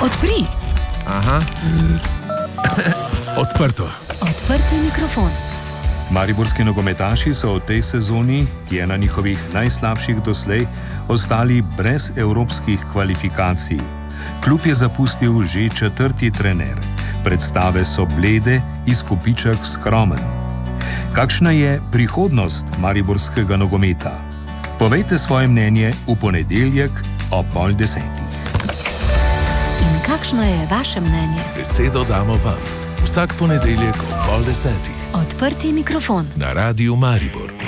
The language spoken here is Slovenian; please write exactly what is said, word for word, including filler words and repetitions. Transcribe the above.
Odpri. Aha. Odprto. Odprti mikrofon. Mariborski nogometaši so v tej sezoni, ki je na njihovih najslabših doslej, ostali brez evropskih kvalifikacij. Klub je zapustil že četrti trener. Predstave so blede, izkupiček skromen. Kakšna je prihodnost mariborskega nogometa? Povejte svoje mnenje v ponedeljek ob pol desetih. In kakšno je vaše mnenje? Besedo damo vam. Vsak ponedeljek ob pol desetih. Odprti mikrofon. Na Radiu Maribor.